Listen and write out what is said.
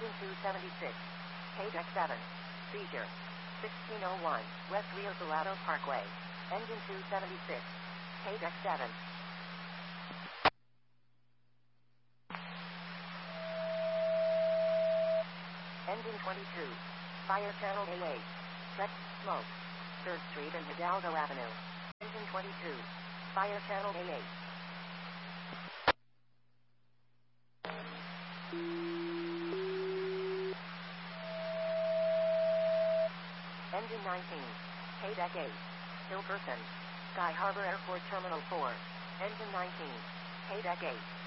Engine 276. KDEC 7. Seizure. 1601, West Rio Salado Parkway. Engine 276. KDEC 7. Engine 22. Fire Channel A8. Check. Smoke. 3rd Street and Hidalgo Avenue. Engine 22. Fire Channel A8. Engine 19. KDEC 8. Hilkerson. Sky Harbor Airport Terminal 4. Engine 19. KDEC 8.